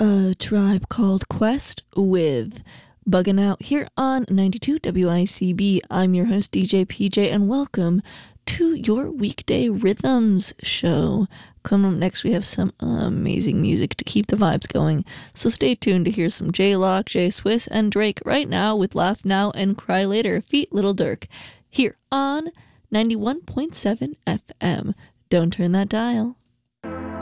A Tribe Called Quest with Bugging Out here on 92 WICB. I'm your host, DJ PJ, and welcome to your weekday rhythms show. Coming up next, we have some amazing music to keep the vibes going, so stay tuned to hear some J-Lock, J-Swiss, and Drake right now with Laugh Now and Cry Later, feat Little Durk, here on 91.7 FM. Don't turn that dial.